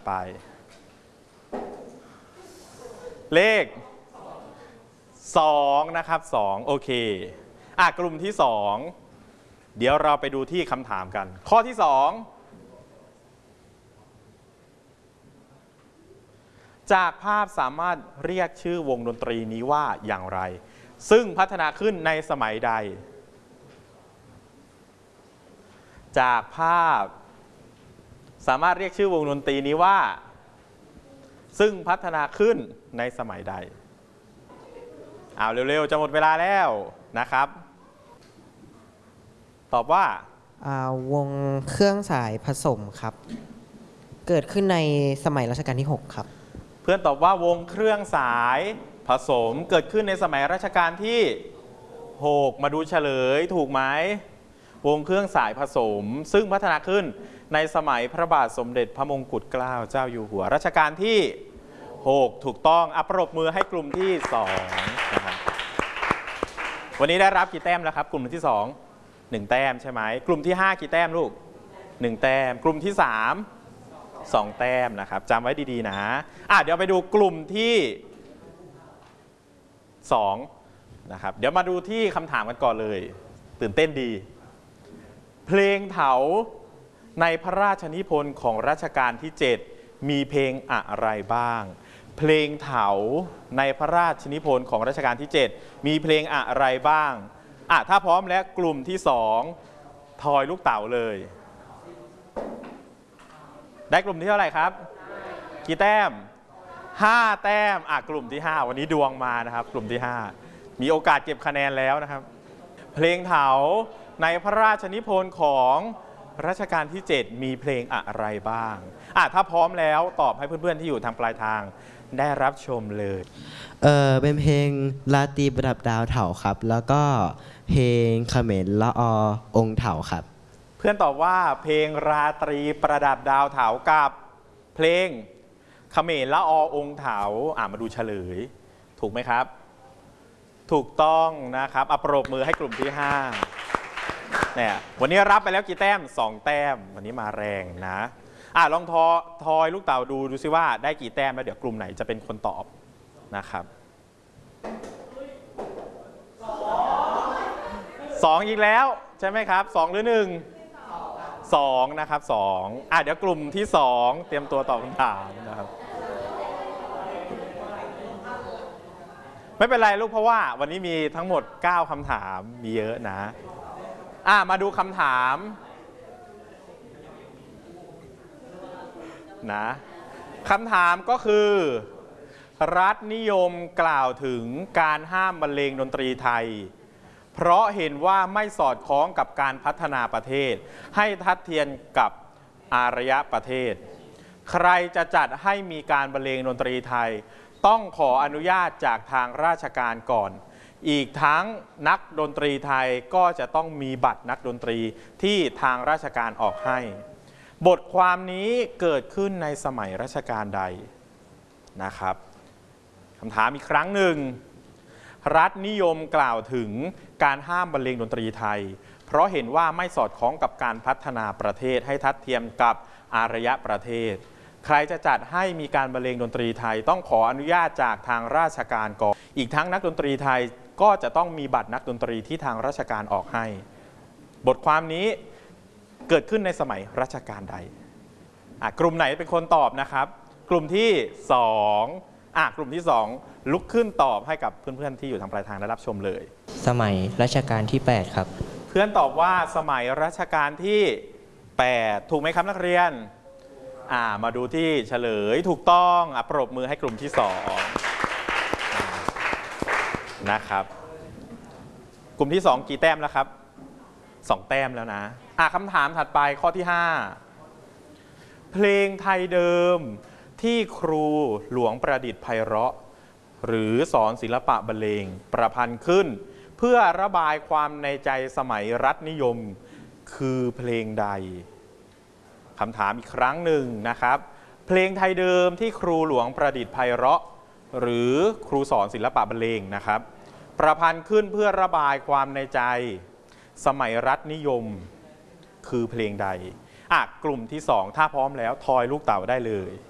ไปเลข2นะครับ2โอเคกลุ่มที่2เดี๋ยวเราไปดูที่คำถามกันข้อที่2จากภาพสามารถเรียกชื่อวงดนตรีนี้ว่าอย่างไรซึ่งพัฒนาขึ้นในสมัยใดจากภาพสามารถเรียกชื่อวงดนตรีนี้ว่าซึ่งพัฒนาขึ้นในสมัยใดเอาเร็วๆจะหมดเวลาแล้วนะครับตอบว่าวงเครื่องสายผสมครับเกิดขึ้นในสมัยรัชกาลที่6ครับเพื่อนตอบว่าวงเครื่องสายผสมเกิดขึ้นในสมัยรัชกาลที่6มาดูเฉลยถูกไหมวงเครื่องสายผสมซึ่งพัฒนาขึ้นในสมัยพระบาทสมเด็จพระมงกุฎเกล้าเจ้าอยู่หัวรัชกาลที่6ถูกต้องปรบมือให้กลุ่มที่2นะครับวันนี้ได้รับกี่แต้มแล้วครับกลุ่มที่2 1แต้มใช่ไหมกลุ่มที่5กี่แต้มลูก1แต้มกลุ่มที่3 2แต้มนะครับจำไว้ดีๆนะเดี๋ยวไปดูกลุ่มที่2นะครับเดี๋ยวมาดูที่คำถามกันก่อนเลยตื่นเต้นดีเพลงเถาในพระราชนิพนธ์ของรัชกาลที่7มีเพลงอะไรบ้างเพลงเถาในพระราชนิพนธ์ของรัชกาลที่7มีเพลงอะไรบ้างถ้าพร้อมแล้วกลุ่มที่2ทอยลูกเต๋าเลยได้กลุ่มที่เท่าไหร่ครับกี่แต้ม5แต้มกลุ่มที่5วันนี้ดวงมานะครับกลุ่มที่5มีโอกาสเก็บคะแนนแล้วนะครับเพลงเถาในพระราชนิพนธ์ของรัชกาลที่7มีเพลงอะไรบ้างถ้าพร้อมแล้วตอบให้เพื่อนๆที่อยู่ทางปลายทางได้รับชมเลยเป็นเพลงราตรีประดับดาวเถาครับแล้วก็เพลงเขมรละอองค์เถาครับเพื่อนตอบว่าเพลงราตรีประดับดาวเถากับเพลงเขมรละอองค์เถามาดูเฉลยถูกไหมครับถูกต้องนะครับปรบมือให้กลุ่มที่5เนี่ยวันนี้รับไปแล้วกี่แต้ม2แต้มวันนี้มาแรงนะลองทอยลูกเต่าดูซิว่าได้กี่แต้มแล้วเดี๋ยวกลุ่มไหนจะเป็นคนตอบนะครับ2อีกแล้วใช่ไหมครับ2หรือ1 2นะครับ2เดี๋ยวกลุ่มที่2เตรียมตัวตอบคำถามนะครับไม่เป็นไรลูกเพราะว่าวันนี้มีทั้งหมด9คำถามมีเยอะนะมาดูคำถามนะคำถามก็คือรัฐนิยมกล่าวถึงการห้ามบรรเลงดนตรีไทยเพราะเห็นว่าไม่สอดคล้องกับการพัฒนาประเทศให้ทัดเทียมกับอารยประเทศใครจะจัดให้มีการบรรเลงดนตรีไทยต้องขออนุญาตจากทางราชการก่อนอีกทั้งนักดนตรีไทยก็จะต้องมีบัตรนักดนตรีที่ทางราชการออกให้บทความนี้เกิดขึ้นในสมัยรัชกาลใดนะครับคำถามอีกครั้งหนึ่งรัฐนิยมกล่าวถึงการห้ามบรรเลงดนตรีไทยเพราะเห็นว่าไม่สอดคล้องกับการพัฒนาประเทศให้ทัดเทียมกับอารยประเทศใครจะจัดให้มีการบรรเลงดนตรีไทยต้องขออนุญาตจากทางราชการก่อนอีกทั้งนักดนตรีไทยก็จะต้องมีบัตรนักดนตรีที่ทางราชการออกให้บทความนี้เกิดขึ้นในสมัยรัชกาลใดกลุ่มไหนเป็นคนตอบนะครับกลุ่มที่2กลุ่มที่2ลุกขึ้นตอบให้กับเพื่อนๆที่อยู่ทางปลายทางได้รับชมเลยสมัยรัชกาลที่8ครับเพื่อนตอบว่าสมัยรัชกาลที่8ถูกไหมครับนักเรียนมาดูที่เฉลยถูกต้องปรบมือให้กลุ่มที่2นะครับกลุ่มที่2กี่แต้มแล้วครับ2แต้มแล้วนะคำถามถัดไปข้อที่5เพลงไทยเดิมที่ครูหลวงประดิษฐ์ไพเราะหรือสอนศิลปะบรรเลงประพันธ์ขึ้นเพื่อระบายความในใจสมัยรัฐนิยมคือเพลงใดคำถามอีกครั้งหนึ่งนะครับเพลงไทยเดิมที่ครูหลวงประดิษฐ์ไพเราะหรือครูสอนศิลปะบรรเลงนะครับประพันธ์ขึ้นเพื่อระบายความในใจสมัยรัฐนิยมคือเพลงใดกลุ่มที่2ถ้าพร้อมแล้วทอยลูกเต๋าได้เลย